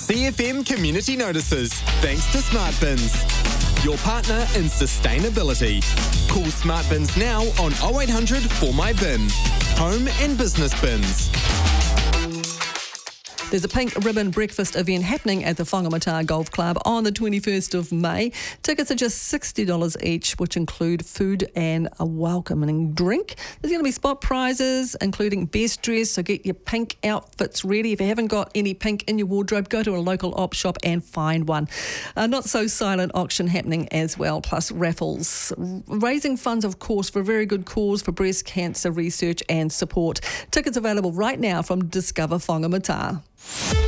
CFM Community Notices, thanks to Smart Bins, your partner in sustainability. Call Smart Bins now on 0800 For My Bin. Home and business bins. There's a pink ribbon breakfast event happening at the Whangamata Golf Club on the 21st of May. Tickets are just $60 each, which include food and a welcoming drink. There's going to be spot prizes, including best dress, so get your pink outfits ready. If you haven't got any pink in your wardrobe, go to a local op shop and find one. Not so silent auction happening as well, plus raffles. Raising funds, of course, for a very good cause for breast cancer research and support. Tickets available right now from Discover Whangamata.